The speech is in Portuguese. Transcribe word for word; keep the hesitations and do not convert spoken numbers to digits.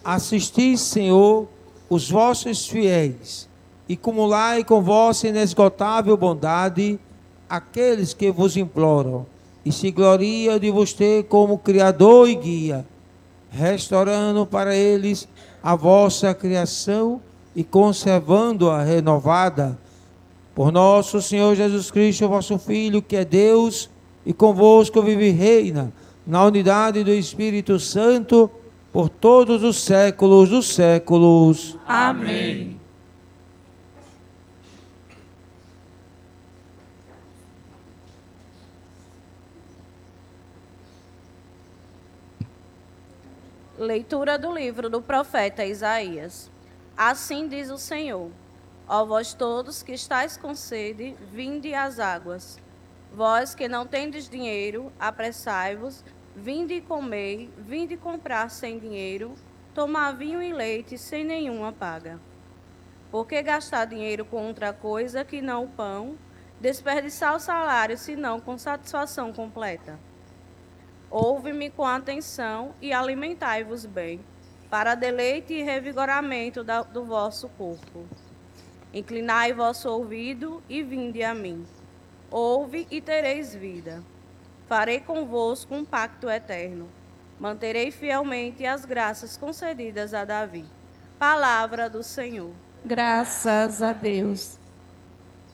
Assisti, Senhor, os vossos fiéis, e cumulai com vossa inesgotável bondade aqueles que vos imploram, e se gloria de vos ter como Criador e Guia, restaurando para eles a vossa criação e conservando-a renovada por nosso Senhor Jesus Cristo, vosso Filho, que é Deus, e convosco vive e reina, na unidade do Espírito Santo, por todos os séculos dos séculos. Amém. Leitura do livro do profeta Isaías. Assim diz o Senhor: ó vós todos que estáis com sede, vinde às águas. Vós que não tendes dinheiro, apressai-vos, vinde e comei, vinde comprar sem dinheiro, tomar vinho e leite sem nenhuma paga. Por que gastar dinheiro com outra coisa que não o pão, desperdiçar o salário senão com satisfação completa? Ouve-me com atenção e alimentai-vos bem, para deleite e revigoramento da, do vosso corpo. Inclinai vosso ouvido e vinde a mim. Ouve e tereis vida. Farei convosco um pacto eterno. Manterei fielmente as graças concedidas a Davi. Palavra do Senhor. Graças a Deus.